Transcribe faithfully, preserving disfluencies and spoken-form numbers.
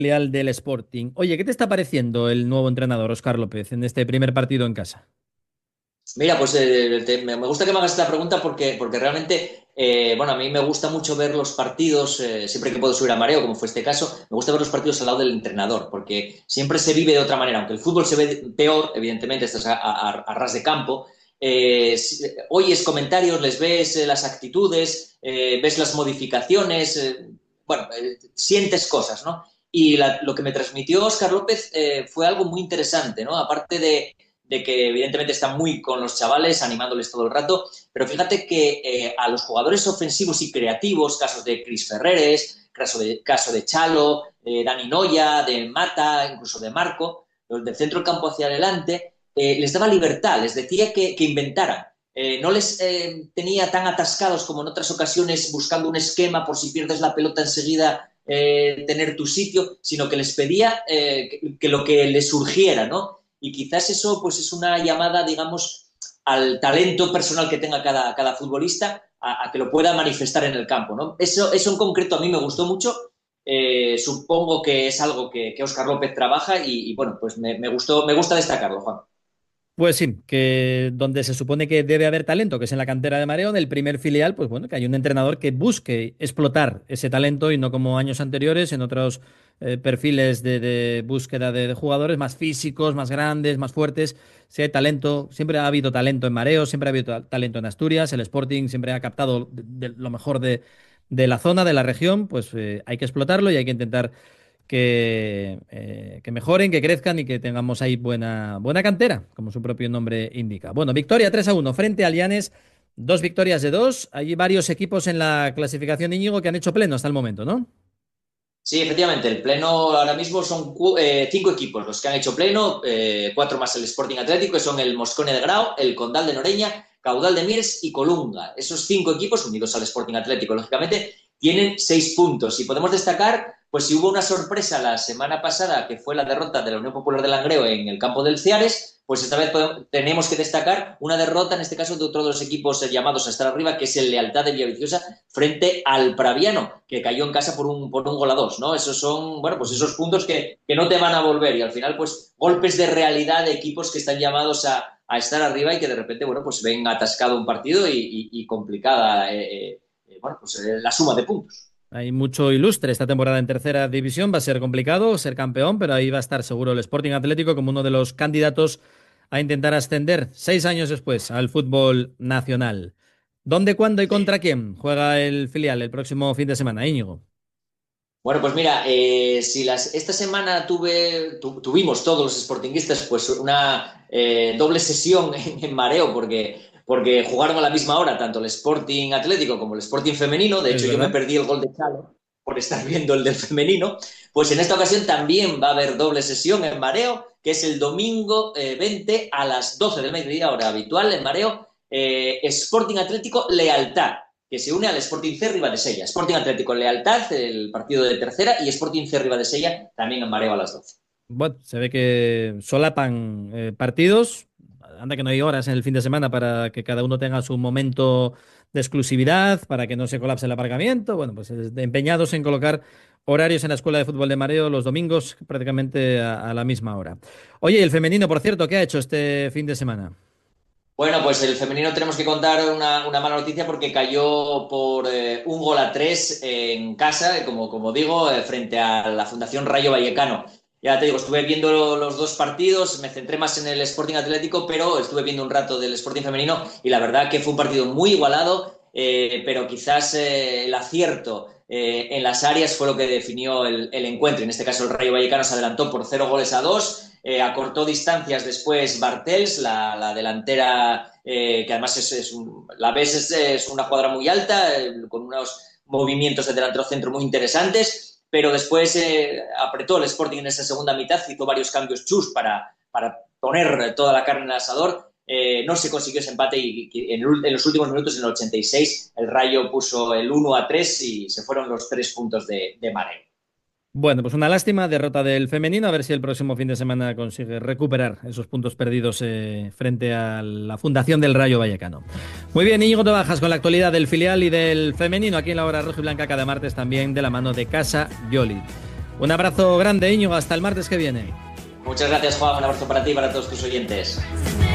Filial del Sporting. Oye, ¿qué te está pareciendo el nuevo entrenador, Óscar López, en este primer partido en casa? Mira, pues eh, te- me me gusta que me hagas esta pregunta porque, porque realmente, eh, bueno, a mí me gusta mucho ver los partidos, eh, siempre que puedo subir a mareo, como fue este caso, me gusta ver los partidos al lado del entrenador, porque siempre se vive de otra manera, aunque el fútbol se ve peor, evidentemente, estás a, a- a ras de campo, eh, si- oyes comentarios, les ves eh, las actitudes, eh, ves las modificaciones, eh, bueno, eh, sientes cosas, ¿no? Y la- lo que me transmitió Óscar López eh, fue algo muy interesante, ¿no? Aparte de de que evidentemente está muy con los chavales, animándoles todo el rato, pero fíjate que eh, a los jugadores ofensivos y creativos, casos de Cris Ferreres, caso de, caso de Chalo, de Dani Noya, de Mata, incluso de Marco, los del centro del campo hacia adelante, eh, les daba libertad, les decía que, que inventaran. Eh, no les eh, tenía tan atascados como en otras ocasiones buscando un esquema por si pierdes la pelota enseguida eh, tener tu sitio, sino que les pedía eh, que, que, lo que les surgiera, ¿no? Y quizás eso pues es una llamada, digamos, al talento personal que tenga cada, cada futbolista a, a, que lo pueda manifestar en el campo, ¿no? Eso, eso en concreto a mí me gustó mucho, eh, supongo que es algo que, que Óscar López trabaja y, y bueno, pues me, me, gustó, me gusta destacarlo, Juan. Pues sí, que donde se supone que debe haber talento, que es en la cantera de Mareo, del primer filial, pues bueno, que hay un entrenador que busque explotar ese talento y no como años anteriores en otros eh, perfiles de, de búsqueda de, de jugadores más físicos, más grandes, más fuertes. Si hay talento, siempre ha habido talento en Mareo, siempre ha habido ta- talento en Asturias, el Sporting siempre ha captado de- de lo mejor de, de la zona, de la región, pues eh, hay que explotarlo y hay que intentar que, eh, que mejoren, que crezcan y que tengamos ahí buena, buena cantera, como su propio nombre indica. Bueno, victoria tres a uno frente al Llanes, dos victorias de dos. Hay varios equipos en la clasificación, Íñigo, que han hecho pleno hasta el momento, ¿no? Sí, efectivamente, el pleno ahora mismo son cu- eh, cinco equipos los que han hecho pleno, eh, cuatro más el Sporting Atlético, que son el Moscone de Grau, el Condal de Noreña, Caudal de Miers y Colunga. Esos cinco equipos, unidos al Sporting Atlético, lógicamente, tienen seis puntos. Y podemos destacar, pues si hubo una sorpresa la semana pasada, que fue la derrota de la Unión Popular de Langreo en el campo del Ciares, pues esta vez podemos, tenemos que destacar una derrota, en este caso, de otro de los equipos llamados a estar arriba, que es el Lealtad de Villaviciosa, frente al Praviano, que cayó en casa por un, por un gol a dos, ¿no? Esos son, bueno, pues esos puntos que, que no te van a volver y al final, pues, golpes de realidad de equipos que están llamados a, a estar arriba y que de repente, bueno, pues ven atascado un partido y, y, y complicada, eh, eh, bueno, pues eh, la suma de puntos. Hay mucho ilustre esta temporada en tercera división. Va a ser complicado ser campeón, pero ahí va a estar seguro el Sporting Atlético como uno de los candidatos a intentar ascender seis años después al fútbol nacional. ¿Dónde, cuándo y Sí. contra quién juega el filial el próximo fin de semana, Íñigo? Bueno, pues mira, eh, si las, esta semana tuve, tu, tuvimos todos los sportinguistas pues una eh, doble sesión en, en mareo porque, porque jugaron a la misma hora tanto el Sporting Atlético como el Sporting Femenino. De Es hecho, yo me verdad. perdí el gol de Chalo por estar viendo el del femenino. Pues en esta ocasión también va a haber doble sesión en mareo, que es el domingo eh, veinte a las doce del mediodía, hora habitual en mareo, eh, Sporting Atlético Lealtad, que se une al Sporting C Ribadesella. Sporting Atlético Lealtad, el partido de tercera, y Sporting C Ribadesella también en mareo a las doce. Bueno, se ve que solapan eh, partidos. Anda que no hay horas en el fin de semana para que cada uno tenga su momento de exclusividad, para que no se colapse el aparcamiento. Bueno, pues eh, empeñados en colocar horarios en la Escuela de Fútbol de Mareo los domingos prácticamente a, a la misma hora. Oye, y el femenino, por cierto, ¿qué ha hecho este fin de semana? Bueno, pues el femenino tenemos que contar una, una mala noticia porque cayó por eh, un gol a tres en casa, como, como digo, eh, frente a la Fundación Rayo Vallecano. Ya te digo, estuve viendo los dos partidos, me centré más en el Sporting Atlético, pero estuve viendo un rato del Sporting Femenino y la verdad que fue un partido muy igualado, eh, pero quizás eh, el acierto eh, en las áreas fue lo que definió el, el encuentro. En este caso, el Rayo Vallecano se adelantó por cero goles a dos. Eh, acortó distancias después Bartels, la, la delantera, eh, que además es, es un, la ves es, es, una cuadra muy alta, eh, con unos movimientos de delantero centro muy interesantes, pero después eh, apretó el Sporting en esa segunda mitad, hizo varios cambios chus para, para poner toda la carne en el asador. Eh, no se consiguió ese empate y, y en, en, los últimos minutos, en el ochenta y seis, el Rayo puso el uno a tres y se fueron los tres puntos de, de Mare. Bueno, pues una lástima, derrota del femenino, a ver si el próximo fin de semana consigue recuperar esos puntos perdidos eh, frente a la Fundación del Rayo Vallecano. Muy bien, Íñigo, te bajas con la actualidad del filial y del femenino aquí en la hora roja y blanca cada martes también de la mano de Casa Yoli. Un abrazo grande, Íñigo, hasta el martes que viene. Muchas gracias, Juan. Un abrazo para ti y para todos tus oyentes.